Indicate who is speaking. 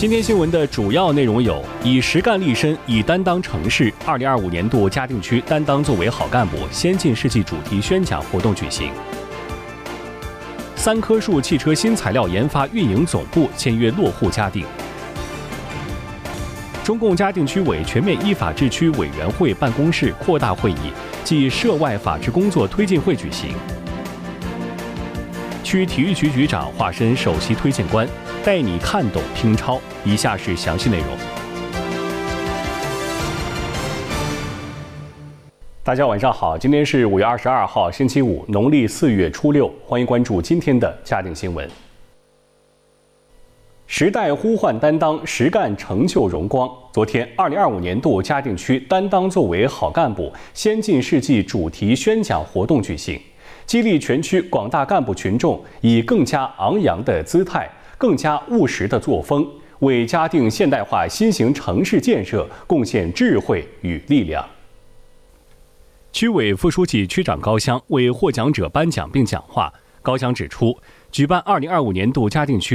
Speaker 1: 今天新闻的主要内容有：以实干立身，以担当成事。2025年度嘉定区担当作为好干部先进事迹主题宣讲活动举行。3棵树汽车新材料研发运营总部签约落户嘉定。中共嘉定区委全面依法治区委员会办公室扩大会议暨涉外法治工作推进会举行。区体育局局长化身首席推荐官，带你看懂听超。以下是详细内容。大家晚上好，今天是5月22号，星期五，农历4月初6，欢迎关注今天的嘉定新闻。时代呼唤担当，实干成就荣光。昨天，2025年度嘉定区担当作为好干部先进事迹主题宣讲活动举行，激励全区广大干部群众以更加昂扬的姿态、更加务实的作风，为嘉定现代化新型城市建设贡献智慧与力量。区委副书记、区长高湘为获奖者颁奖并讲话。高湘指出，举办2025年度嘉定区